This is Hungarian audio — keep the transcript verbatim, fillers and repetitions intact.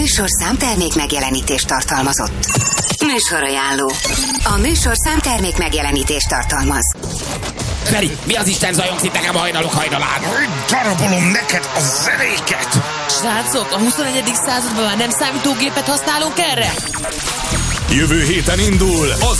műsorszám termék megjelenítést tartalmazott. Műsorajánló. A műsorszám termék megjelenítést tartalmaz. Feri, mi az Isten zajongsz itt nekem a hajnalok hajnalán? Darabolom neked a zenéket! Srácok, a huszonegyedik században már nem számítógépet használunk erre? Jövő héten indul az